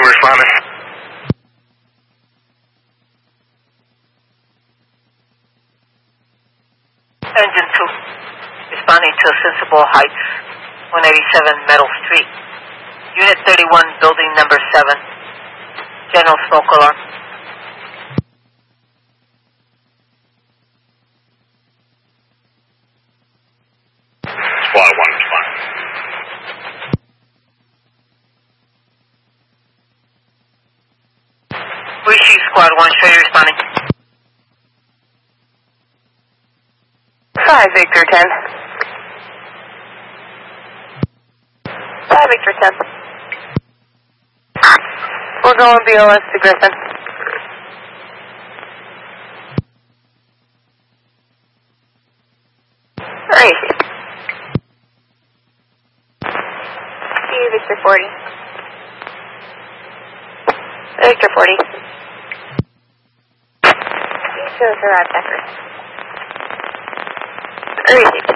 responding. Engine 2, responding to Sensible Heights, 187 Meadow Street. Unit 31, building number 7. General smoke alarm. Squad 1, respond. Receive Squad 1, show you responding. 5 Victor 10. 5 Victor 10. We're going BOS to Griffin. Right. See Victor 40. Victor 40. Shows her out, Decker. Receive.